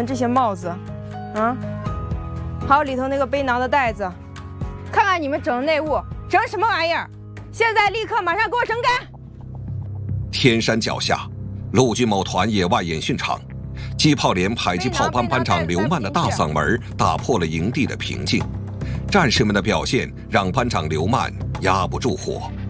们这些帽子，啊，还有里头那个背囊的袋子，看看你们整的内务，整什么玩意儿？现在立刻马上给我整改！ 天山脚下，陆军某团野外演训场，机炮连迫击炮班班长刘曼的大嗓门打破了营地的平静。战士们的表现让班长刘曼压不住火。